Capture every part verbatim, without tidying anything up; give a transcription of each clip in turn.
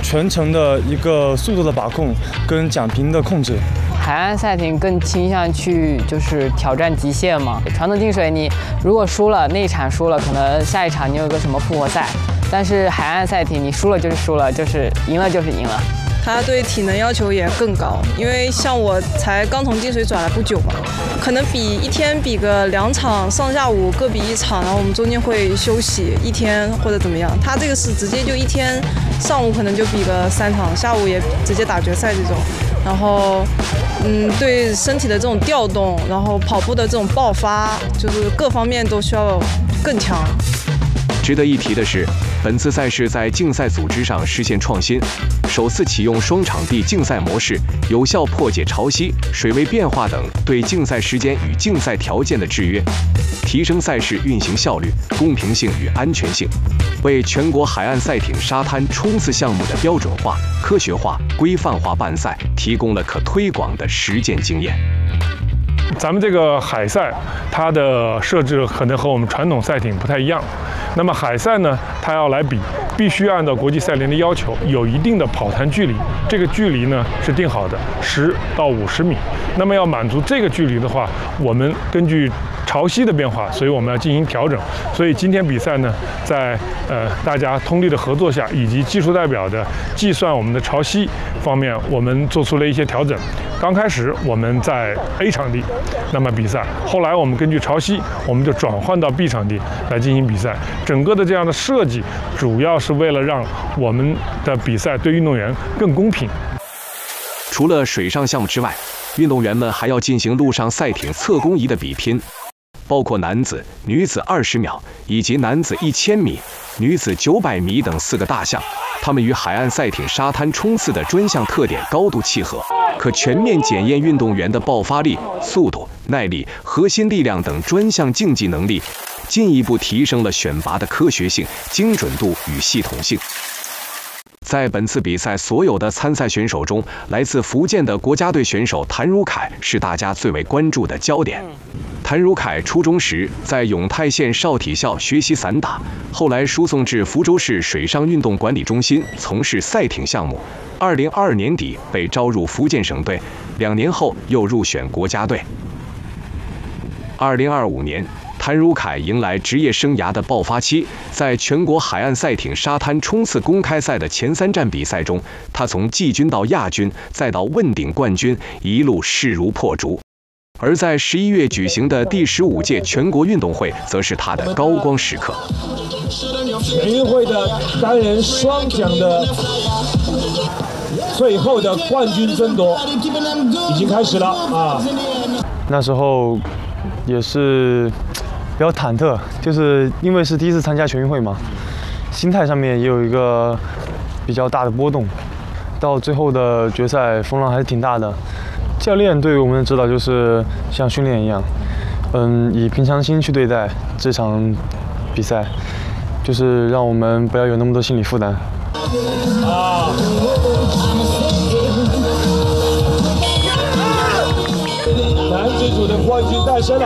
全程的一个速度的把控跟奖评的控制。 海岸赛艇更倾向去就是挑战极限嘛。传统竞水，你如果输了，那一场输了，可能下一场你有个什么复活赛。但是海岸赛艇，你输了就是输了，就是赢了就是赢了。 它对体能要求也更高，因为像我才刚从竞水转来不久嘛，可能比一天比个两场，上下午各比一场，然后我们中间会休息一天或者怎么样。它这个是直接就一天，上午可能就比个三场，下午也直接打决赛这种。然后，嗯，对身体的这种调动，然后跑步的这种爆发，就是各方面都需要更强。 值得一提的是，本次赛事在竞赛组织上实现创新，首次启用双场地竞赛模式，有效破解潮汐、水位变化等对竞赛时间与竞赛条件的制约，提升赛事运行效率、公平性与安全性，为全国海岸赛艇沙滩冲刺项目的标准化、科学化、规范化办赛提供了可推广的实践经验。 咱们这个海赛，它的设置可能和我们传统赛艇不太一样。那么海赛呢，它要来比，必须按照国际赛联的要求，有一定的跑弹距离。这个距离呢是定好的，十到五十米。那么要满足这个距离的话，我们根据潮汐的变化，所以我们要进行调整。所以今天比赛呢，在呃大家通力的合作下，以及技术代表的计算我们的潮汐方面，我们做出了一些调整。刚开始我们在 A 场地，那么比赛，后来我们根据潮汐，我们就转换到 B 场地来进行比赛。整个的这样的设计，主要是为了让我们的比赛对运动员更公平。 除了水上项目之外，运动员们还要进行陆上赛艇测功仪的比拼，包括男子、女子二十秒以及男子一千米、女子九百米等四个大项。他们与海岸赛艇沙滩冲刺的专项特点高度契合，可全面检验运动员的爆发力、速度、耐力、核心力量等专项竞技能力，进一步提升了选拔的科学性、精准度与系统性。在本次比赛所有的参赛选手中，来自福建的国家队选手谭如凯是大家最为关注的焦点。谭如凯初中时在永泰县少体校学习散打，后来输送至福州市水上运动管理中心从事赛艇项目。二零二二年底被招入福建省队，两年后又入选国家队。二零二五年。谭如凯迎来职业生涯的爆发期，在全国海岸赛艇沙滩冲刺公开赛的前三站比赛中，他从季军到亚军，再到问鼎冠军，一路势如破竹。而在十一月举行的第十五届全国运动会，则是他的高光时刻。 全运会的单人双桨的最后的冠军争夺已经开始了啊！ 那时候也是比较忐忑，就是因为是第一次参加全运会嘛，心态上面也有一个比较大的波动。到最后的决赛，风浪还是挺大的。教练对于我们的指导就是像训练一样，嗯，以平常心去对待这场比赛，就是让我们不要有那么多心理负担。啊！男子组的冠军诞生了。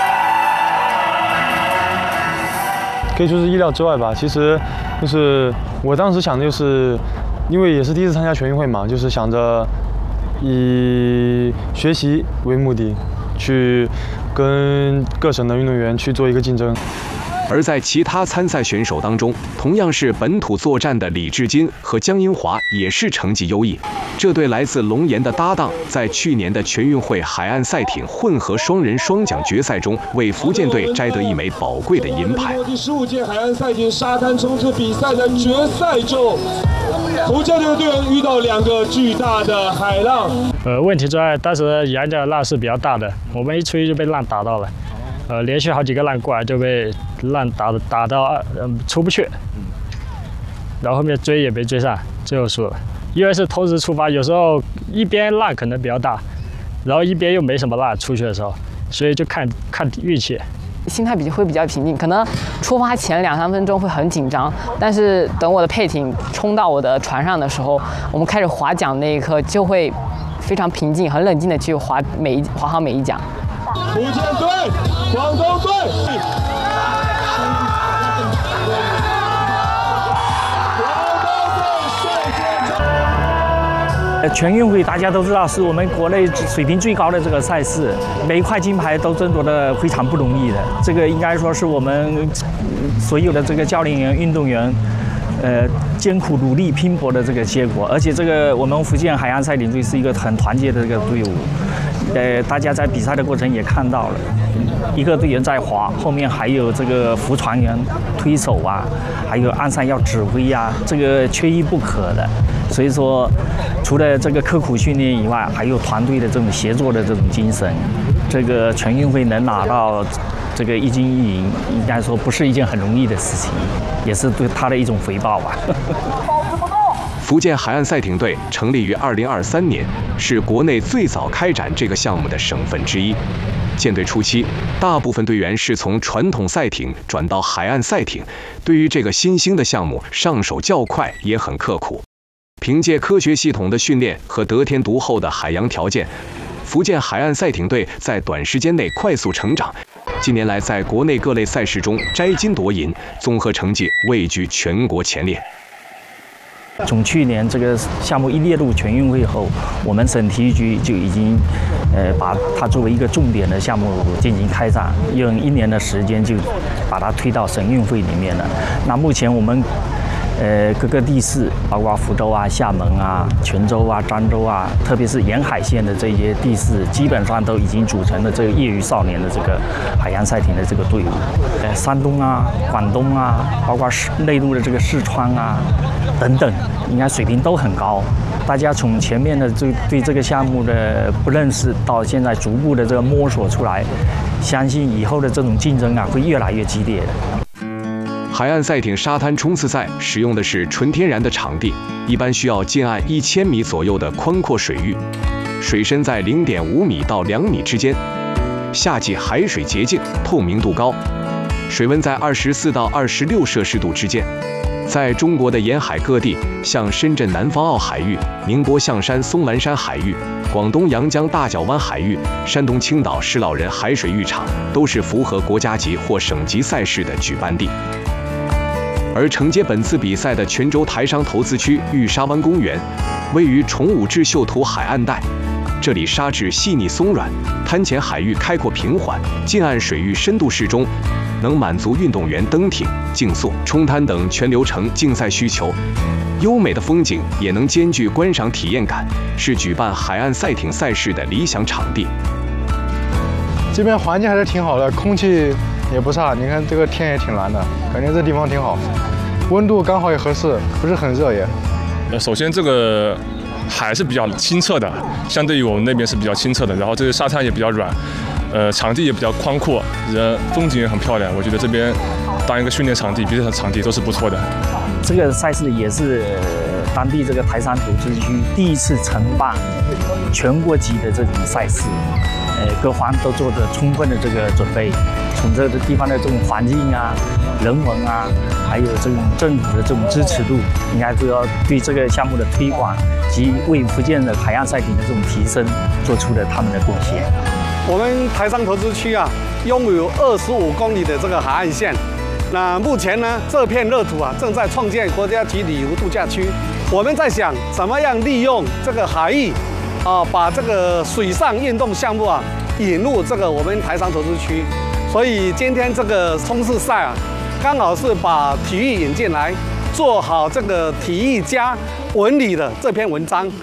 可以说是意料之外吧。其实，就是我当时想的就是，因为也是第一次参加全运会嘛，就是想着以学习为目的，去跟各省的运动员去做一个竞争。 而在其他参赛选手当中，同样是本土作战的李志金和江英华也是成绩优异。这对来自龙岩的搭档，在去年的全运会海岸赛艇混合双人双桨决赛中，为福建队摘得一枚宝贵的银牌。 第十五届海岸赛艇沙滩冲刺比赛的决赛中，福建队的队员遇到两个巨大的海浪。 呃，问题在当时沿着浪是比较大的，我们一出去就被浪打到了。呃，连续好几个浪过来就被浪打打到嗯出不去，然后后面追也没追上，最后输了。因为是同时出发，有时候一边浪可能比较大，然后一边又没什么浪出去的时候，所以就看看运气。 心态比会比较平静，可能出发前两三分钟会很紧张，但是等我的配艇冲到我的船上的时候，我们开始划桨那一刻就会非常平静、很冷静的去划每一划好每一桨。 福建队。广东队， 全运会大家都知道是我们国内水平最高的这个赛事，每一块金牌都争夺的非常不容易的。这个应该说是我们所有的这个教练员、运动员，呃，艰苦努力拼搏的这个结果。而且这个我们福建海岸赛艇队是一个很团结的这个队伍，呃，大家在比赛的过程也看到了，一个队员在划，后面还有这个扶船员、推手啊，还有岸上要指挥啊，这个缺一不可的。所以说，除了这个刻苦训练以外，还有团队的这种协作的这种精神。这个全运会能拿到这个一金一银，应该说不是一件很容易的事情，也是对他的一种回报吧。 福建海岸赛艇队成立于二零二三年，是国内最早开展这个项目的省份之一。建队初期，大部分队员是从传统赛艇转到海岸赛艇，对于这个新兴的项目上手较快，也很刻苦。凭借科学系统的训练和得天独厚的海洋条件，福建海岸赛艇队在短时间内快速成长。近年来，在国内各类赛事中摘金夺银，综合成绩位居全国前列。 从去年这个项目一列入全运会后，我们省体育局就已经，呃，把它作为一个重点的项目进行开展，用一年的时间就把它推到省运会里面了。那目前我们。呃，各个地市，包括福州啊、厦门啊、泉州啊、漳州啊，特别是沿海线的这些地市，基本上都已经组成了这个业余少年的这个海洋赛艇的这个队伍。呃，山东啊、广东啊，包括内陆的这个四川啊等等，应该水平都很高。大家从前面的对对这个项目的不认识，到现在逐步的这个摸索出来，相信以后的这种竞争啊会越来越激烈的。 海岸赛艇沙滩冲刺赛使用的是纯天然的场地，一般需要近岸一千米左右的宽阔水域，水深在零点五米到两米之间。夏季海水洁净，透明度高，水温在二十四到二十六摄氏度之间。在中国的沿海各地，像深圳南方澳海域、宁波象山松兰山海域、广东阳江大角湾海域、山东青岛石老人海水浴场，都是符合国家级或省级赛事的举办地。而承接本次比赛的泉州台商投资区玉沙湾公园，位于崇武至秀图海岸带，这里沙质细腻松软，滩前海域开阔平缓，近岸水域深度适中，能满足运动员登艇、竞速、冲滩等全流程竞赛需求。优美的风景也能兼具观赏体验感，是举办海岸赛艇赛事的理想场地。 这边环境还是挺好的，空气也不差，你看这个天也挺蓝的，感觉这地方挺好，温度刚好也合适，不是很热也。 呃，首先这个海是比较清澈的，相对于我们那边是比较清澈的，然后这个沙滩也比较软，呃，场地也比较宽阔，人风景也很漂亮。我觉得这边当一个训练场地、比赛场地都是不错的。 这个赛事也是当地这个台山投资区第一次承办全国级的这种赛事。呃，各方都做着充分的这个准备，从这个地方的这种环境啊、人文啊，还有这种政府的这种支持度，应该都要对这个项目的推广及为福建的海岸赛艇的这种提升做出了他们的贡献。 我们台商投资区啊，拥有二十五公里的这个海岸线。那目前呢，这片热土啊，正在创建国家级旅游度假区。我们在想，怎么样利用这个海域。啊，把这个水上运动项目啊引入这个我们台商投资区，所以今天这个冲刺赛啊，刚好是把体育引进来，做好这个体育家文理的这篇文章。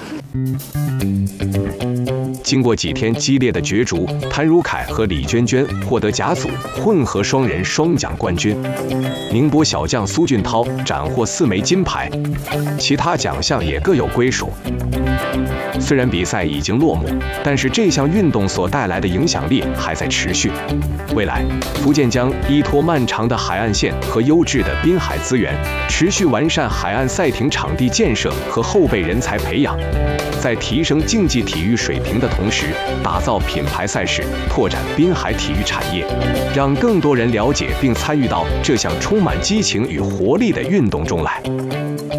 经过几天激烈的角逐，谭如凯和李娟娟获得甲组混合双人双桨冠军，宁波小将苏俊涛斩获四枚金牌，其他奖项也各有归属。虽然比赛已经落幕，但是这项运动所带来的影响力还在持续。未来，福建将依托漫长的海岸线和优质的滨海资源，持续完善海岸赛艇场地建设和后备人才培养，在提升竞技体育水平的同时，打造品牌赛事，拓展滨海体育产业，让更多人了解并参与到这项充满激情与活力的运动中来。